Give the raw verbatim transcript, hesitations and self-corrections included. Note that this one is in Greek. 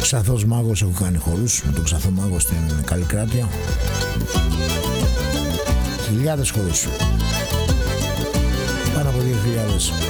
Ξαθός Μάγος έχω κάνει χορούς με τον Ξαθό Μάγο στην Καλλικράτεια. Χιλιάδες χορούς, πάνω από δύο χιλιάδες.